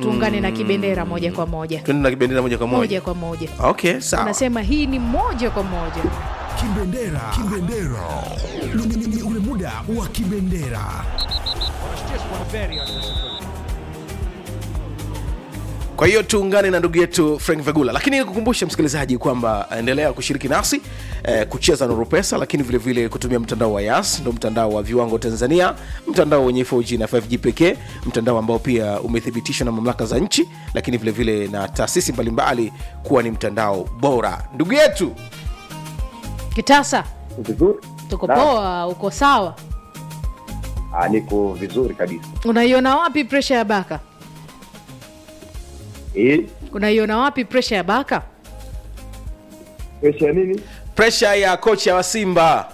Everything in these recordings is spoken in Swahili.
tuungane na Kibendera moja kwa moja. Twende na Kibendera moja kwa moja. Moja kwa moja. Okay, sawa. Nasema hii ni moja kwa moja. Kibendera. Ni ule muda wa Kibendera. Kwa hiyo tuungane na ndugu yetu Frank Vegula. Lakini nikukumbushe msikilizaji kwamba endelea kushiriki nasi kucheza Nuru Pesa, lakini vile vile kutumia mtandao wa Yas, ndio mtandao wa viwango Tanzania, mtandao wenye 4G na 5G pekee, mtandao ambao pia umethibitishwa na mamlaka za nchi, lakini vile vile na taasisi mbalimbali kuwa ni mtandao bora. Ndugu yetu Kitasa, Vizuri. tuko poa, uko sawa? Niko vizuri kabisa. Unaiona wapi pressure ya Baka? Unaiona wapi pressure ya Baka? Pressure nini? Pressure ya kocha wa Simba.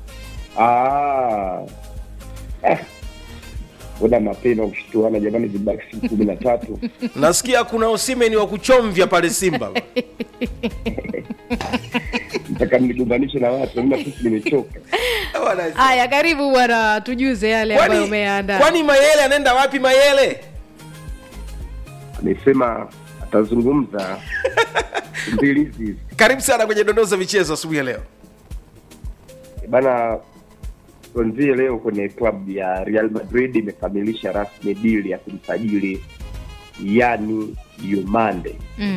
Wada mapema kushtuana jamani, zibaki siku 13. Nasikia kuna Osimhen wa kuchomvya pale Simba. Nataka nigombanishe na watu, mimi sisi nimechoka. Haya, karibu bwana, tujuze yale ambayo umeandaa. Kwani Mayele anaenda wapi Mayele? Amesema atazungumza mbili hizi. Karibu sana kwenye dondoza michezo asubuhi ya leo. Bana, tuanzie leo kwenye klabu ya Real Madrid imekamilisha rasmi deal ya kumsajili Yani Diomande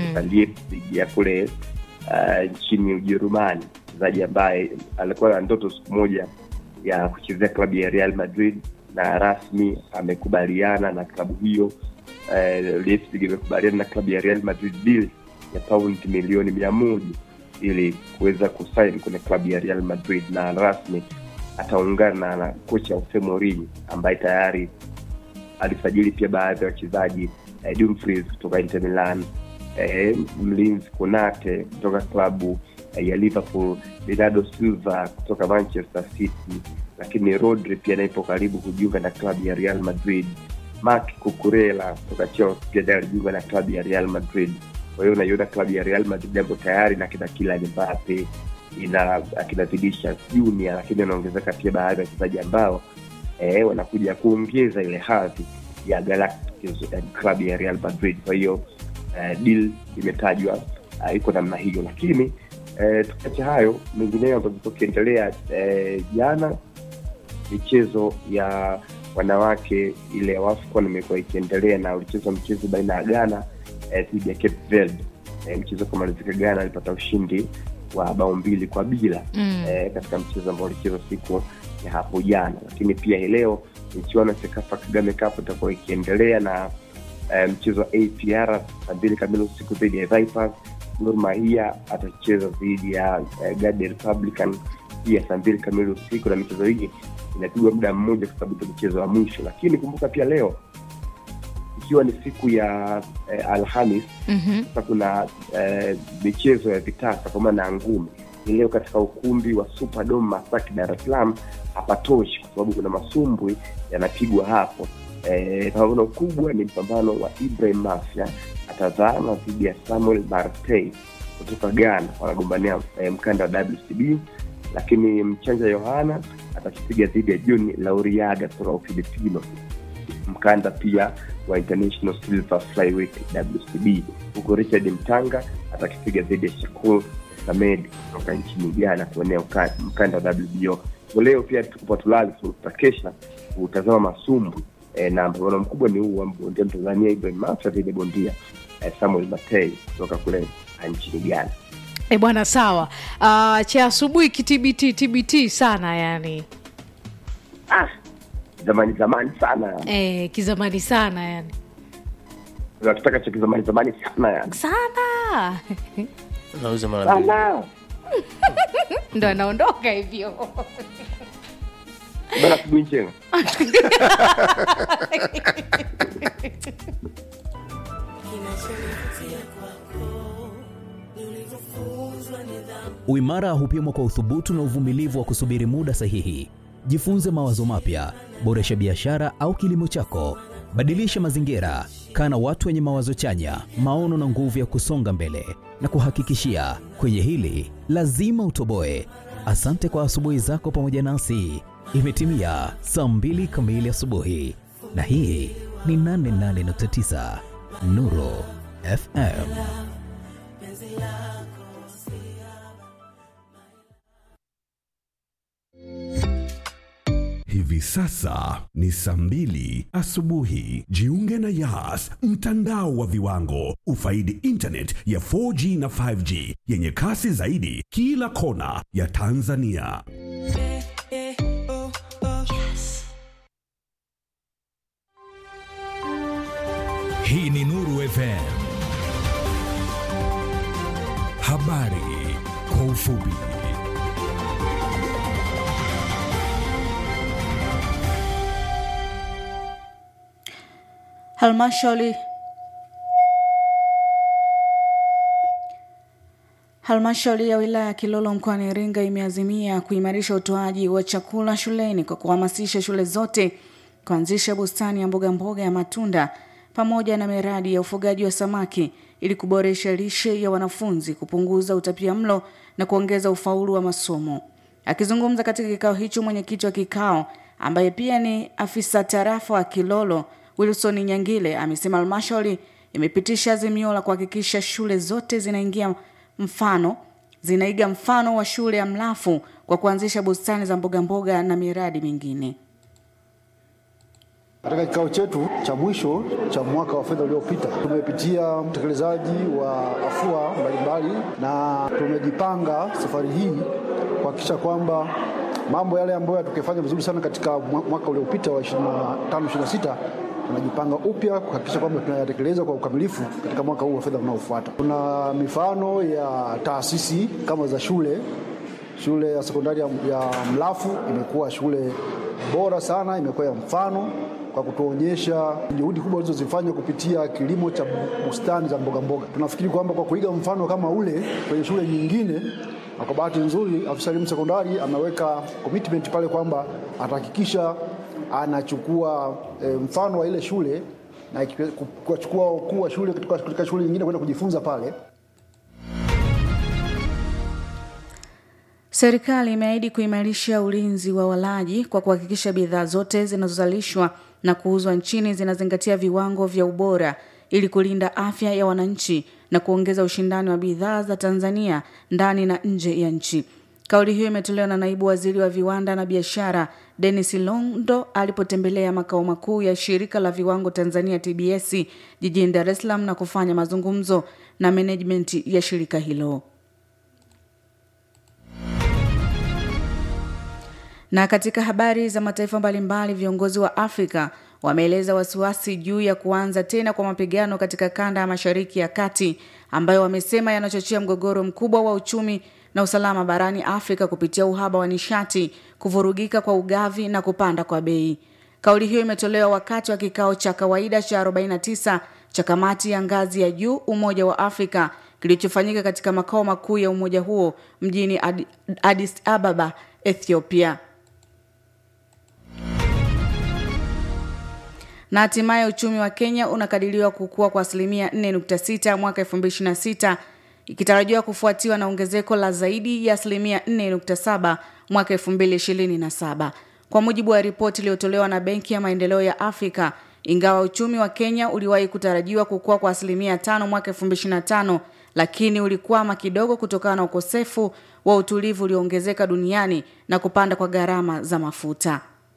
ya kule nchini Ujerumani, mchezaji ambaye alikuwa na ndoto siku moja ya kuchezea klabu ya Real Madrid, na rasmi amekubaliana na klabu hiyo. Leipzig imekubaliana na klabu ya Real Madrid deal ya paundi milioni 100 ili kuweza kusaini kwenye klabu ya Real Madrid, na rasmi ataungana na kocha Jose Mourinho ambaye tayari alisajili pia baadhi ya wachezaji, Dumfries kutoka Inter Milan, mlinzi Konate kutoka klabu ya Liverpool, Bernardo Silva kutoka Manchester City, lakini Rodri pia anapo karibu kujiunga na klabu ya Real Madrid. Marc Cucurella kutoka Chelsea pia alijiunga na klabu ya Real Madrid. Kwa hiyo unaiona klabu ya Real Madrid hapo tayari na kina Kylian Mbappe, akina Vinicius Junior, lakini anaongezeka pia baadhi ya wachezaji ambao wanakuja kuongeza ile hadhi ya Galacticos klabu ya Real Madrid. Kwa hiyo deal imetajwa iko namna hiyo, lakini tukiacha hayo mengineyo ambayo tukiendelea, jana michezo ya wanawake ile AFCON imekuwa ikiendelea, na ulichezwa mchezo baina ya Ghana dhidi ya Cape Verde. Mchezo kumalizika, Ghana alipata ushindi wa 2-0 katika mchezo ambao ulichezwa siku ya hapo jana. Lakini pia leo michuano ya Sekafa Kagame Cup itakuwa ikiendelea, na mchezo wa APR 2:00 usiku dhidi ya Vipers. Gor Mahia atacheza dhidi ya Guardian Republican pia 2:00 usiku, na michezo hii inapigwa muda mmoja kwa sababu ni mchezo wa mwisho. Lakini kumbuka pia leo ikiwa ni siku ya Alhamis, sasa kuna michezo ya vitasa kwa maana ngumi. Leo katika ukumbi wa Superdome Masaki Dar es Salaam hapatoshi kwa sababu kuna masumbwi yanapigwa hapo. Pambano kubwa ni mpambano wa Ibrahim Mafia atazama dhidi ya Samuel Martey kutoka Ghana, wanagombania mkanda wa WCB. Lakini Mchanja Yohana atakipiga dhidi ya John Lauriaga kutoka Ufilipino, mkanda pia wa International Silver Flyweight WCB. Huko Richard Mtanga atakipiga dhidi ya Shakur Samed kutoka nchini Ghana kuenea mkanda wa WBO. Leo pia tuko tulali tutakesha utazama masumbu, na mpambano mkubwa ni huu wa bondia Tanzania Ibrahim Mafia dhidi ya bondia Samuel Martey kutoka kule nchini Ghana. Bwana sawa. Cha asubuhi TBT sana yani. Zamani sana. Kizamani sana yani. Tunataka cha kizamani sana yani. Sana. Nauza mara mbili. Ndio anaondoka hivyo. Bana kubinchena. Uimara hupimwa kwa uthubutu na uvumilivu wa kusubiri muda sahihi. Jifunze mawazo mapya, boresha biashara au kilimo chako, badilisha mazingira, kaa na watu wenye mawazo chanya, maono na nguvu ya kusonga mbele. Na kuhakikishia kwenye hili lazima utoboe. Asante kwa asubuhi zako pamoja nasi. Imetimia saa 2 kamili asubuhi, na hii ni 88.9 Nuru FM. Hivi sasa ni 2:00 asubuhi. Jiunge na Yas, mtandao wa viwango. Ufaidi internet ya 4G na 5G yenye kasi zaidi kila kona ya Tanzania. Hii ni Nuru FM. Habari kwa ufupi. Halmashauri ya wilaya ya Kilolo mkoani Iringa imeazimia kuimarisha utoaji wa chakula shuleni kwa kuhamasisha shule zote kuanzisha bustani ya mboga ya matunda pamoja na miradi ya ufugaji wa samaki ili kuboresha lishe ya wanafunzi, kupunguza utapiamlo na kuongeza ufaulu wa masomo. Akizungumza katika kikao hicho, mwenyekiti wa kikao ambaye pia ni afisa tarafa wa Kilolo Wilson Nyangile amesema halmashauri imepitisha azimio la kuhakikisha shule zote zinaiga mfano wa shule ya Mlafu kwa kuanzisha bustani za mboga na miradi mingine. Katika kikao chetu cha mwisho cha mwaka wa fedha uliopita tumepitia utekelezaji wa afua mbalimbali na tumejipanga safari hii kuhakikisha kwamba mambo yale ambayo tukifanya vizuri sana katika mwaka uliopita wa 25-26 tunajipanga upya kuhakikisha kwamba tunayatekeleza kwa ukamilifu katika mwaka huu wa fedha unaofuata. Kuna mifano ya taasisi kama za shule ya sekondari ya Mlafu imekuwa shule bora sana, imekuwa ya mfano kwa kutuonyesha juhudi kubwa zilizofanywa kupitia kilimo cha bustani za mboga. Tunafikiri kwamba kwa kuiga mfano kama ule kwenye shule nyingine, na kwa bahati nzuri afisa elimu sekondari ameweka commitment pale kwamba atahakikisha anachukua mfano wa ile shule na kuchukua kuwa shule katika shule nyingine kwenda kujifunza pale. Serikali imeahidi kuimarisha ulinzi wa walaji kwa kuhakikisha bidhaa zote zinazozalishwa na kuuzwa nchini zinazingatia viwango vya ubora ili kulinda afya ya wananchi na kuongeza ushindani wa bidhaa za Tanzania ndani na nje ya nchi. Kauli hiyo imetolewa na naibu waziri wa viwanda na biashara Dennis Londo alipotembelea makao makuu ya shirika la viwango Tanzania TBS jijini Dar es Salaam na kufanya mazungumzo na management ya shirika hilo. Na katika habari za mataifa mbalimbali, viongozi wa Afrika wameeleza wasiwasi juu ya kuanza tena kwa mapigano katika kanda ya Mashariki ya Kati ambayo wamesema yanachochea mgogoro mkubwa wa uchumi na usalama barani Afrika kupitia uhaba wa nishati, kuvurugika kwa ugavi na kupanda kwa bei. Kauli hiyo imetolewa wakati wa kikao cha kawaida cha 49 cha kamati ya ngazi ya juu Umoja wa Afrika kilichofanyika katika makao makuu ya umoja huo mjini Addis Ababa, Ethiopia. Na hatimaye uchumi wa Kenya unakadiriwa kukua kwa 4.6% mwaka 2026, ikitarajiwa kufuatiwa na ongezeko la zaidi ya 4.7% mwaka 2027. Kwa mujibu wa ripoti iliyotolewa na Benki ya Maendeleo ya Afrika, ingawa uchumi wa Kenya uliwahi kutarajiwa kukua kwa 5% mwaka 2025, lakini ulikwama kidogo kutokana na ukosefu wa utulivu ulioongezeka duniani na kupanda kwa gharama za mafuta.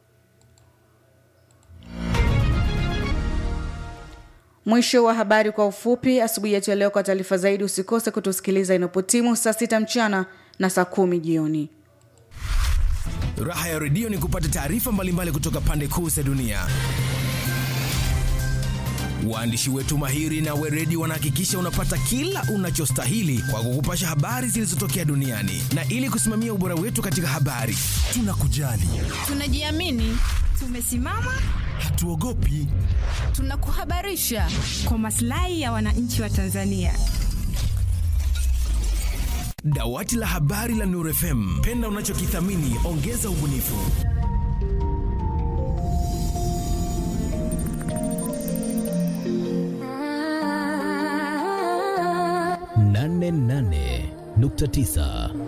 Mwisho wa habari kwa ufupi asubuhi yetu ya leo. Kwa taarifa zaidi usikose kutusikiliza inapotimu saa 6 mchana na saa 10 jioni. Raha ya redio ni kupata taarifa mbalimbali kutoka pande kuu za dunia. Waandishi wetu mahiri na weredi wanahakikisha unapata kila unachostahili kwa kukupasha habari zilizotokea duniani, na ili kusimamia ubora wetu katika habari, tunakujali, tunajiamini, tumesimama, hatuogopi, tunakuhabarisha kwa maslahi ya wananchi wa Tanzania. Dawati la habari la Nuru FM, penda unachokithamini, ongeza ubunifu. Nane 9